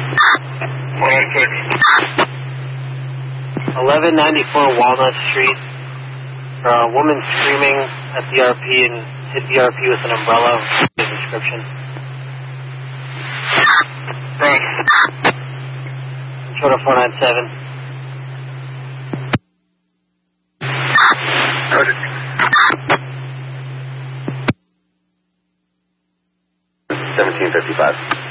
$1194 Walnut Street. A woman screaming at DRP and hit DRP with an umbrella. The description. Controller 497. 1755.